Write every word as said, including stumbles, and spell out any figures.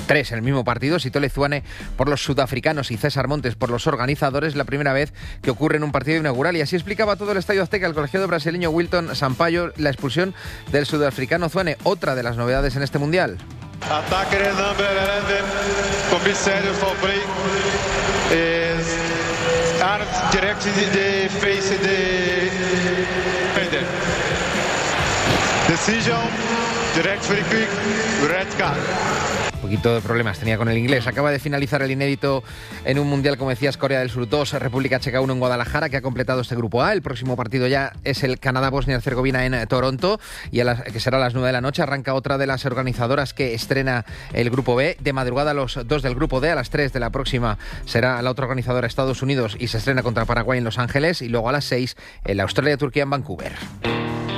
tres en el mismo partido, Sitole Zwane por los sudafricanos y César Montes por los organizadores, la primera vez que ocurre en un partido inaugural. Y así explicaba todo el Estadio Azteca el colegiado brasileño Wilton Sampaio la expulsión del sudafricano Zwane, otra de las novedades en este Mundial. Attacker number eleven, comissário Fabrey, is armed directly the face the defender. Decision, direct free kick, red card. Un poquito de problemas tenía con el inglés. Acaba de finalizar el inédito en un mundial, como decías, Corea del Sur dos, República Checa uno en Guadalajara, que ha completado este grupo A. El próximo partido ya es el Canadá-Bosnia-Herzegovina en Toronto, y a las, que será a las nueve de la noche. Arranca otra de las organizadoras que estrena el grupo B. De madrugada los dos del grupo D, a las tres de la próxima será la otra organizadora, Estados Unidos, y se estrena contra Paraguay en Los Ángeles, y luego a las seis en la Australia-Turquía en Vancouver.